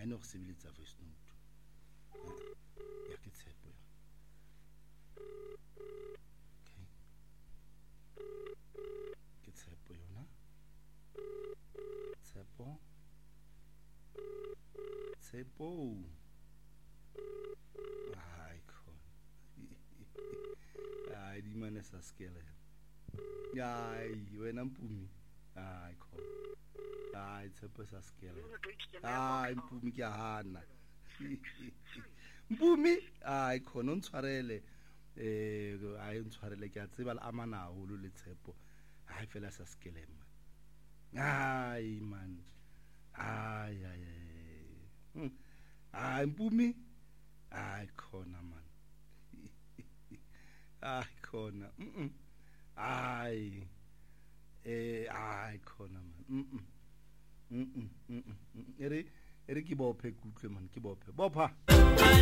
I know sibiletsa voice note ya ke tshepo ya okay ke tshepo yona tshepo ai khona ai di mane sa skele ai wena Mpumi ai khona ai tshepo sa skele ai Mpumi ke hana Mpumi ai khona ntshwarele ai ntshwarele ke a tseba le amana haholo le tshepo ai fela sa skele man ai man ai Mpumi ai khona man ai khona ai ai khona man ere ke bophe kutlwe man ke bopha